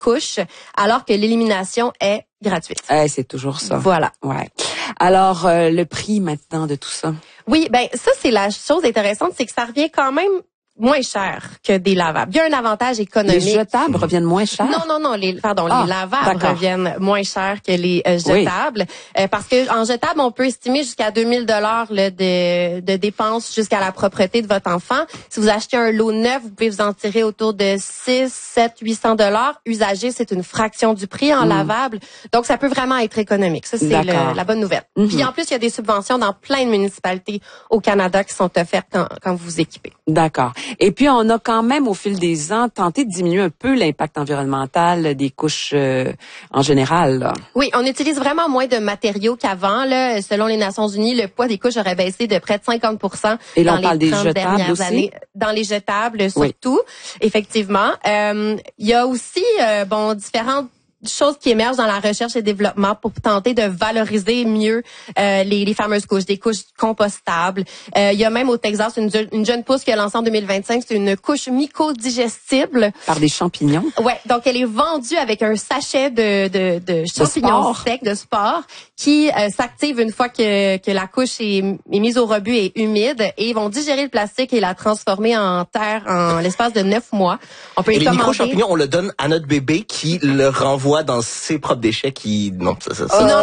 couche, alors que l'élimination est gratuite. C'est toujours ça. Voilà. Ouais. Alors, le prix maintenant de tout ça? Oui, ben ça, c'est la chose intéressante, c'est que ça revient quand même moins cher que des lavables. Il y a un avantage économique. Les jetables reviennent moins cher? Non, les lavables reviennent moins cher que les jetables. Oui. Parce que en jetable, on peut estimer jusqu'à 2000 $ de dépenses jusqu'à la propreté de votre enfant. Si vous achetez un lot neuf, vous pouvez vous en tirer autour de 6, 7, 800 $. Usagé, c'est une fraction du prix en lavable. Donc, ça peut vraiment être économique. Ça, c'est la bonne nouvelle. Puis en plus, il y a des subventions dans plein de municipalités au Canada qui sont offertes quand vous vous équipez. D'accord. Et puis, on a quand même, au fil des ans, tenté de diminuer un peu l'impact environnemental des couches en général. Là. Oui, on utilise vraiment moins de matériaux qu'avant. Là, selon les Nations Unies, le poids des couches aurait baissé de près de 50% Et là, dans on parle les 30 des dernières jetables années. Dans les jetables, surtout, effectivement. Il y a aussi différentes choses qui émergent dans la recherche et développement pour tenter de valoriser mieux les fameuses couches, des couches compostables. Il y a même au Texas une jeune pousse qui a lancé en 2025, c'est une couche mycodigestible. Par des champignons? Ouais, donc elle est vendue avec un sachet de champignons secs, de sport, qui s'active une fois que la couche est mise au rebut et humide, et ils vont digérer le plastique et la transformer en terre en l'espace de 9 mois. On peut les micro-champignons, on le donne à notre bébé qui le renvoie dans ses propres déchets qui... Non, ça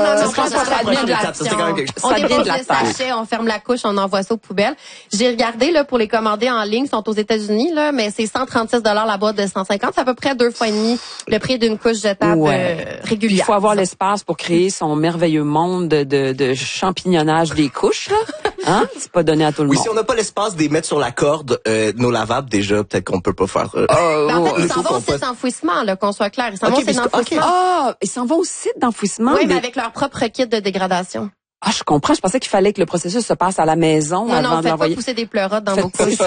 on dépose le sachet, on ferme la couche, on envoie ça aux poubelles. J'ai regardé là pour les commander en ligne, ils sont aux États-Unis là, mais c'est 136 $ la boîte de 150, c'est à peu près 2 fois et demi le prix d'une couche jetable régulière. Il faut avoir l'espace pour créer son merveilleux monde de champignonnage des couches là. Hein? C'est pas donné à tout le monde. Oui, si on n'a pas l'espace de les mettre sur la corde, nos lavables déjà, peut-être qu'on peut pas faire. En fait, ils s'en vont au site d'enfouissement, là, qu'on soit clair. Ils s'en vont au site d'enfouissement. Ils s'en vont au site d'enfouissement. Oui, mais avec leur propre kit de dégradation. Ah, je comprends. Je pensais qu'il fallait que le processus se passe à la maison avant de l'envoyer. Non, faites pas pousser des pleurotes dans vos couches.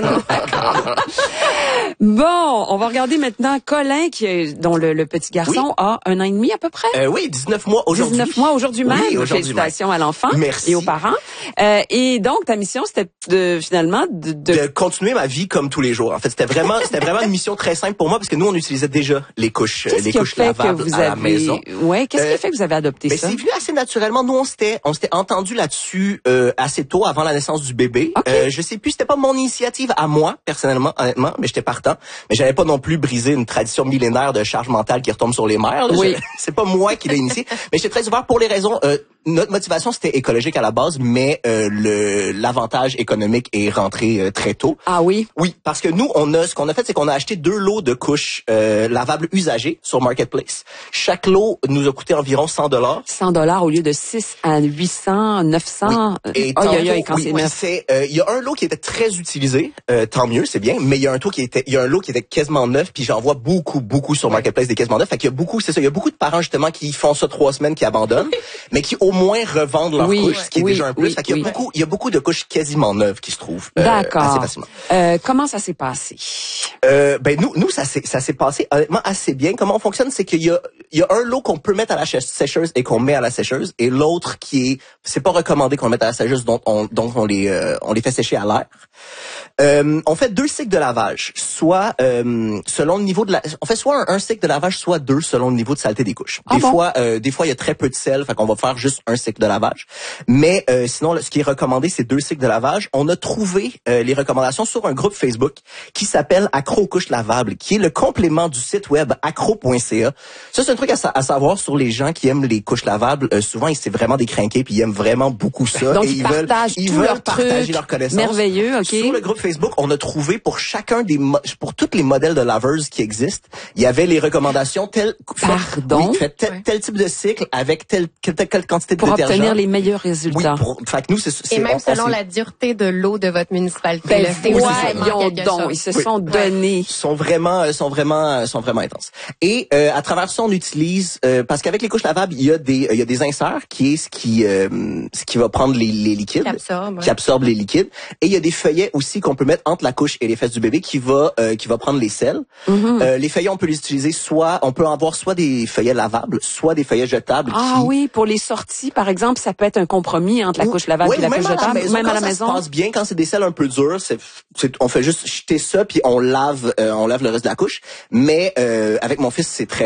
Bon, on va regarder maintenant Colin, dont le petit garçon a 1 an et demi à peu près. Oui, 19 mois aujourd'hui. 19 mois aujourd'hui même. Oui, aujourd'hui Félicitations à l'enfant. Merci. Et aux parents. Et donc, ta mission, c'était finalement de continuer ma vie comme tous les jours. En fait, c'était vraiment une mission très simple pour moi parce que nous, on utilisait déjà les couches lavables à la maison. Ouais, qu'est-ce qui a fait que vous avez adopté ça? C'est venu assez naturellement. Nous, on s'était entendu là-dessus assez tôt avant la naissance du bébé. Okay. Je sais plus, c'était pas mon initiative à moi personnellement, honnêtement, mais j'étais partant. Mais j'avais pas non plus brisé une tradition millénaire de charge mentale qui retombe sur les mères. Oui. C'est pas moi qui l'ai initié, mais j'étais très ouvert pour les raisons. Notre motivation c'était écologique à la base, mais l'avantage économique est rentré très tôt. Ah oui. Oui, parce que nous ce qu'on a fait, c'est qu'on a acheté 2 lots de couches lavables usagées sur Marketplace. Chaque lot nous a coûté environ 100 $. 100 $ au lieu de 6 à 800, 900. Oui. Et il y a un lot qui était très utilisé, tant mieux, c'est bien, mais il y a un lot qui était quasiment neuf, puis j'en vois beaucoup sur Marketplace des quasiment neufs. Fait qu'il y a beaucoup, c'est ça, il y a beaucoup de parents justement qui font ça 3 semaines, qui abandonnent, mais qui au moins revendent leurs couches, ce qui est déjà un plus. Fait qu'il y a beaucoup de couches quasiment neuves qui se trouvent assez facilement. Comment ça s'est passé? Nous ça s'est passé honnêtement assez bien. Comment on fonctionne, c'est qu'il y a un lot qu'on peut mettre à la sécheuse et qu'on met à la sécheuse, et l'autre c'est pas recommandé qu'on le mette à la sécheuse, donc on les fait sécher à l'air. On fait 2 cycles de lavage, soit selon le niveau on fait soit un cycle de lavage, soit 2 selon le niveau de saleté des couches. Des fois il y a très peu de sel, fait qu'on va faire juste un cycle de lavage. Mais sinon, ce qui est recommandé, c'est 2 cycles de lavage. On a trouvé les recommandations sur un groupe Facebook qui s'appelle Accro aux couches lavables, qui est le complément du site web accro.ca. Ça, c'est un truc à savoir sur les gens qui aiment les couches lavables. Souvent, c'est vraiment des crinqués, puis ils aiment vraiment beaucoup ça. Donc, et ils veulent partager leurs connaissances. Merveilleux, OK. Sur le groupe Facebook, on a trouvé pour tous les modèles de laveuses qui existent, il y avait les recommandations tel type de cycle avec telle quantité de détergent. Pour obtenir les meilleurs résultats. Oui, fait que nous, et même selon la dureté de l'eau de votre municipalité. Ils se sont donnés. Ils sont vraiment intenses. Et à travers ça, on utilise parce qu'avec les couches lavables, il y a des inserts qui est ce qui va prendre les liquides, qui absorbe les liquides, et il y a des feuillets aussi qu'on peut mettre entre la couche et les fesses du bébé qui va prendre les sels. Les feuillets, on peut les utiliser on peut avoir soit des feuillets lavables, soit des feuillets jetables. Oui, pour les sorties, par exemple, ça peut être un compromis entre la couche lavable et la couche jetable, même à la maison. Ça se passe bien quand c'est des sels un peu durs, on fait juste jeter ça puis on lave le reste de la couche. Mais avec mon fils, c'est très